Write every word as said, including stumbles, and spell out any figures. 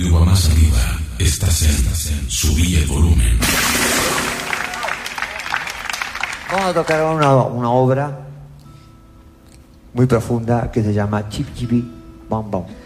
de Guamás arriba. Estás en Subí el volumen. Vamos a tocar una, una obra muy profunda que se llama Chip Chipi Bam Bam.